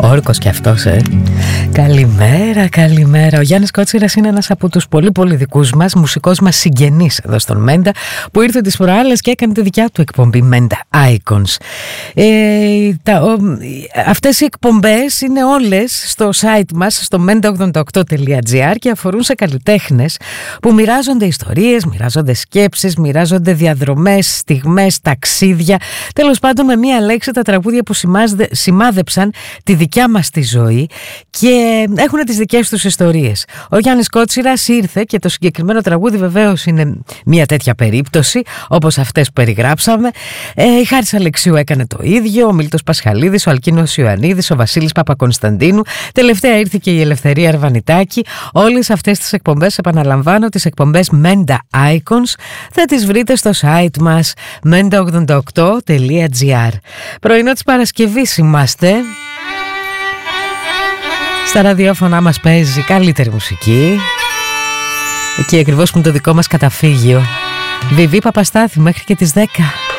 Όρκος κι αυτός, Καλημέρα, καλημέρα. Ο Γιάννης Κότσιρας είναι ένας από τους πολύ πολύ δικούς μας, μουσικός μας συγγενής εδώ στον Μέντα, που ήρθε τις προάλλες και έκανε τη δικιά του εκπομπή Menda Icons. Αυτές οι εκπομπές είναι όλες στο site μας, στο menda88.gr, και αφορούν σε καλλιτέχνες που μοιράζονται ιστορίες, μοιράζονται σκέψεις, μοιράζονται διαδρομές, στιγμές, ταξίδια. Τέλος πάντων, με μία λέξη, τα τραγούδια που σημάδεψαν τη δικιά μας τη ζωή και έχουν τις δικές τους ιστορίες. Ο Γιάννης Κότσιρας ήρθε και το συγκεκριμένο τραγούδι βεβαίως είναι μια τέτοια περίπτωση, όπως αυτές που περιγράψαμε. Η Χάρης Αλεξίου έκανε το ίδιο, ο Μίλτος Πασχαλίδης, ο Αλκίνος Ιωαννίδης, ο Βασίλης Παπακωνσταντίνου. Τελευταία ήρθε και η Ελευθερία Αρβανιτάκη. Όλες αυτές τις εκπομπές, επαναλαμβάνω, τις εκπομπές Menda Icons, θα τις βρείτε στο site μας menda88.gr. Πρωινό της Παρασκευής είμαστε. Στα ραδιόφωνά μας παίζει καλύτερη μουσική, εκεί ακριβώς που είναι το δικό μας καταφύγιο. Βιβί Παπαστάθη μέχρι και τις 10.